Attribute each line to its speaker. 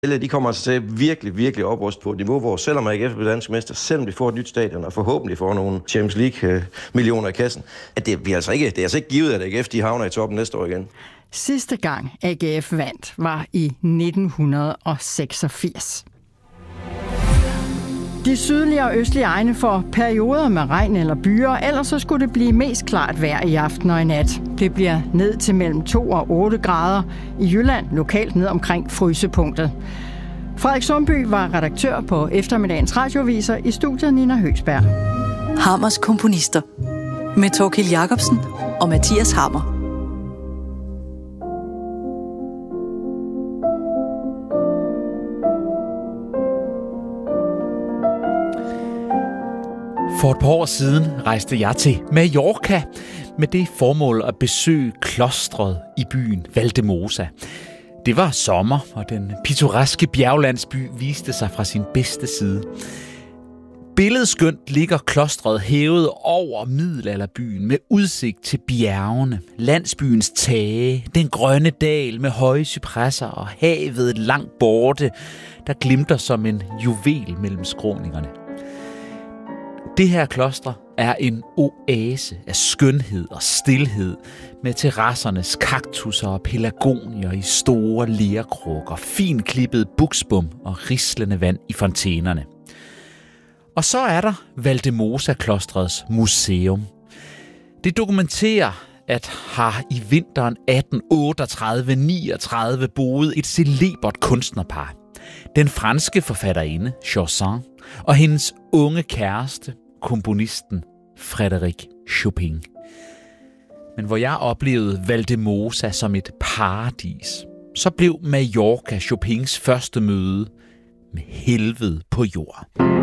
Speaker 1: De kommer altså til virkelig, virkelig opruste på et niveau, hvor selvom AGF bliver dansk mester, selvom de får et nyt stadion og forhåbentlig får nogle Champions League-millioner i kassen, at det er altså ikke givet, at AGF de havner i toppen næste år igen.
Speaker 2: Sidste gang AGF vandt var i 1986. De sydlige og østlige egne får perioder med regn eller byer, ellers så skulle det blive mest klart vejr i aften og i nat. Det bliver ned til mellem 2 og 8 grader. I Jylland lokalt ned omkring frysepunktet. Frederik Sundby var redaktør på eftermiddagens radioviser. I studiet Nina Høgsberg.
Speaker 3: Hammers komponister med Thorkild Jacobsen og Mathias Hammer.
Speaker 4: For et par år siden rejste jeg til Mallorca med det formål at besøge klostret i byen Valdemosa. Det var sommer, og den pittoreske bjerglandsby viste sig fra sin bedste side. Billedskønt ligger klostret hævet over middelalderbyen med udsigt til bjergene, landsbyens tage, den grønne dal med høje cypresser og havet langt borte, der glimter som en juvel mellem skråningerne. Det her kloster er en oase af skønhed og stilhed med terrassernes kaktusser og pelargonier i store lerkrukker, finklippet buksbum og rislende vand i fontænerne. Og så er der Valdemosa-klostrets museum. Det dokumenterer, at har i vinteren 1838-39 boet et celebert kunstnerpar. Den franske forfatterinde Chaucer og hendes unge kæreste, komponisten Frédéric Chopin. Men hvor jeg oplevede Valdemosa som et paradis, så blev Mallorca Chopins første møde med helvede på jord.